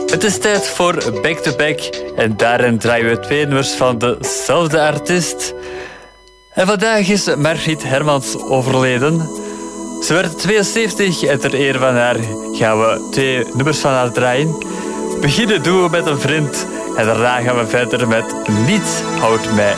Het is tijd voor Back to Back en daarin draaien we 2 nummers van dezelfde artiest. En vandaag is Margriet Hermans overleden. Ze werd 72 en ter ere van haar gaan we 2 nummers van haar draaien. Beginnen doen we met een vriend en daarna gaan we verder met Niets houdt mij